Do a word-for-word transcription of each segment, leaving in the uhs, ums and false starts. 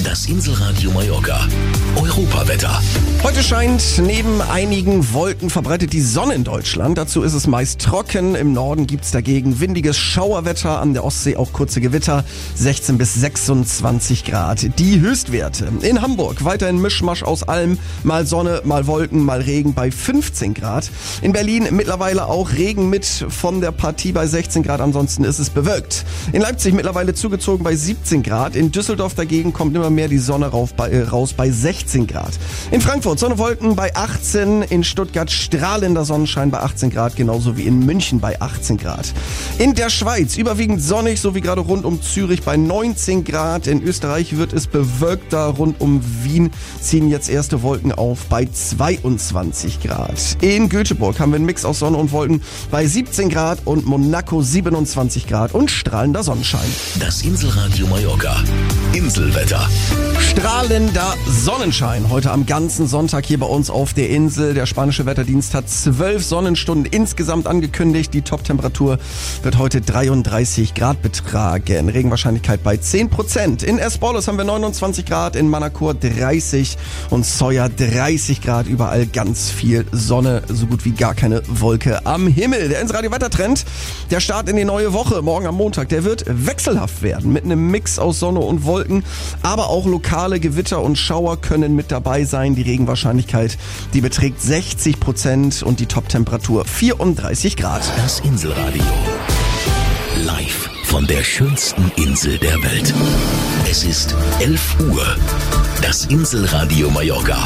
Das Inselradio Mallorca. Europawetter. Heute scheint neben einigen Wolken verbreitet die Sonne in Deutschland. Dazu ist es meist trocken. Im Norden gibt's dagegen windiges Schauerwetter, an der Ostsee auch kurze Gewitter, sechzehn bis sechsundzwanzig Grad. Die Höchstwerte in Hamburg weiterhin Mischmasch aus allem, mal Sonne, mal Wolken, mal Regen bei fünfzehn Grad. In Berlin mittlerweile auch Regen mit von der Partie bei sechzehn Grad, ansonsten ist es bewölkt. In Leipzig mittlerweile zugezogen bei siebzehn Grad. In Düsseldorf dagegen kommt immer mehr die Sonne rauf bei, äh, raus bei sechzehn Grad. In Frankfurt Sonne, Wolken bei achtzehn, in Stuttgart strahlender Sonnenschein bei achtzehn Grad, genauso wie in München bei achtzehn Grad. In der Schweiz überwiegend sonnig, so wie gerade rund um Zürich bei neunzehn Grad. In Österreich wird es bewölkter, rund um Wien ziehen jetzt erste Wolken auf bei zweiundzwanzig Grad. In Göteborg haben wir einen Mix aus Sonne und Wolken bei siebzehn Grad und Monaco siebenundzwanzig Grad und strahlender Sonnenschein. Das Inselradio Mallorca. Inselwetter. Strahlender Sonnenschein heute am ganzen Sonntag hier bei uns auf der Insel. Der spanische Wetterdienst hat zwölf Sonnenstunden insgesamt angekündigt. Die Toptemperatur wird heute dreiunddreißig Grad betragen. Regenwahrscheinlichkeit bei zehn Prozent. In Esporles haben wir neunundzwanzig Grad, in Manacor dreißig und Sóller dreißig Grad. Überall ganz viel Sonne, so gut wie gar keine Wolke am Himmel. Der Inselradio Wettertrend, der Start in die neue Woche, morgen am Montag, der wird wechselhaft werden mit einem Mix aus Sonne und Wolken, aber auch lokale Gewitter und Schauer können mit dabei sein. Die Regenwahrscheinlichkeit, die beträgt sechzig Prozent und die Toptemperatur vierunddreißig Grad. Das Inselradio. Live von der schönsten Insel der Welt. Es ist elf Uhr. Das Inselradio Mallorca.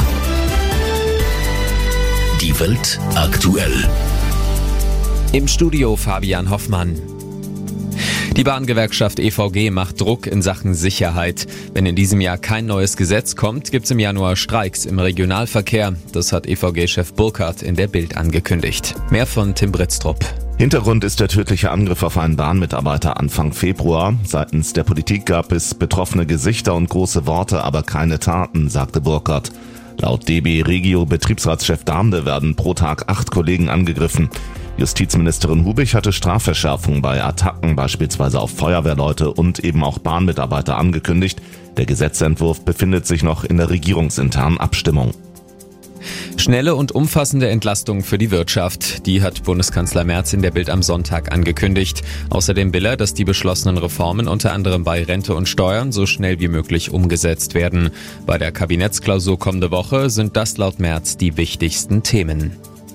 Die Welt aktuell. Im Studio Fabian Hoffmann. Die Bahngewerkschaft E V G macht Druck in Sachen Sicherheit. Wenn in diesem Jahr kein neues Gesetz kommt, gibt's im Januar Streiks im Regionalverkehr. Das hat E V G-Chef Burkhardt in der Bild angekündigt. Mehr von Tim Britztrup. Hintergrund ist der tödliche Angriff auf einen Bahnmitarbeiter Anfang Februar. Seitens der Politik gab es betroffene Gesichter und große Worte, aber keine Taten, sagte Burkhardt. Laut D B Regio Betriebsratschef Damde werden pro Tag acht Kollegen angegriffen. Justizministerin Hubich hatte Strafverschärfungen bei Attacken, beispielsweise auf Feuerwehrleute und eben auch Bahnmitarbeiter angekündigt. Der Gesetzentwurf befindet sich noch in der regierungsinternen Abstimmung. Schnelle und umfassende Entlastung für die Wirtschaft. Die hat Bundeskanzler Merz in der Bild am Sonntag angekündigt. Außerdem will er, dass die beschlossenen Reformen unter anderem bei Rente und Steuern so schnell wie möglich umgesetzt werden. Bei der Kabinettsklausur kommende Woche sind das laut Merz die wichtigsten Themen.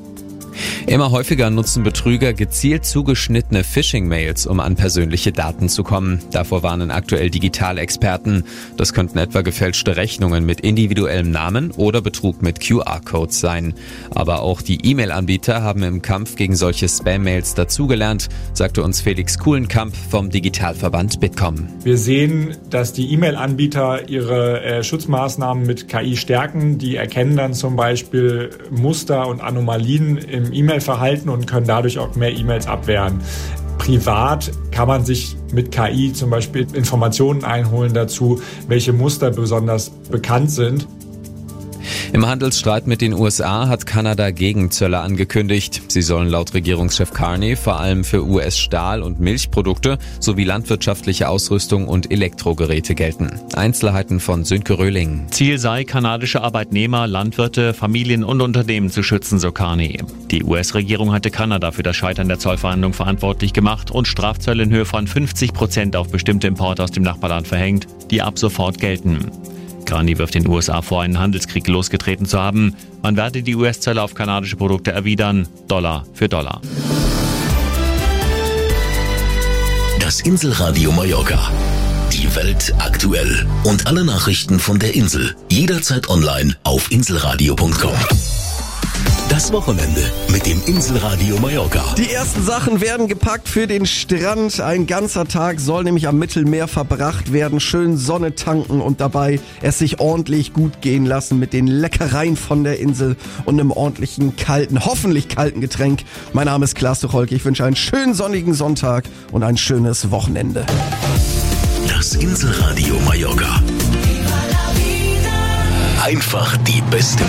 Immer häufiger nutzen Betrüger gezielt zugeschnittene Phishing-Mails, um an persönliche Daten zu kommen. Davor warnen aktuell Digitalexperten. Das könnten etwa gefälschte Rechnungen mit individuellem Namen oder Betrug mit Q R-Codes sein. Aber auch die E-Mail-Anbieter haben im Kampf gegen solche Spam-Mails dazugelernt, sagte uns Felix Kuhlenkamp vom Digitalverband Bitkom. Wir sehen, dass die E-Mail-Anbieter ihre äh, Schutzmaßnahmen mit K I stärken. Die erkennen dann zum Beispiel Muster und Anomalien im E-Mail-Verhalten und können dadurch auch mehr E-Mails abwehren. Privat kann man sich mit K I zum Beispiel Informationen einholen dazu, welche Muster besonders bekannt sind. Im Handelsstreit mit den U S A hat Kanada Gegenzölle angekündigt. Sie sollen laut Regierungschef Carney vor allem für U S-Stahl- und Milchprodukte sowie landwirtschaftliche Ausrüstung und Elektrogeräte gelten. Einzelheiten von Sönke Röhling. Ziel sei, kanadische Arbeitnehmer, Landwirte, Familien und Unternehmen zu schützen, so Carney. Die U S-Regierung hatte Kanada für das Scheitern der Zollverhandlungen verantwortlich gemacht und Strafzölle in Höhe von fünfzig Prozent auf bestimmte Importe aus dem Nachbarland verhängt, die ab sofort gelten. Carney wirft den U S A vor, einen Handelskrieg losgetreten zu haben. Man werde die U S-Zölle auf kanadische Produkte erwidern, Dollar für Dollar. Das Inselradio Mallorca. Die Welt aktuell. Und alle Nachrichten von der Insel. Jederzeit online auf inselradio punkt com. Das Wochenende mit dem Inselradio Mallorca. Die ersten Sachen werden gepackt für den Strand. Ein ganzer Tag soll nämlich am Mittelmeer verbracht werden. Schön Sonne tanken und dabei es sich ordentlich gut gehen lassen mit den Leckereien von der Insel und einem ordentlichen kalten, hoffentlich kalten Getränk. Mein Name ist Klaas Tucholke. Ich wünsche einen schönen sonnigen Sonntag und ein schönes Wochenende. Das Inselradio Mallorca. Einfach die beste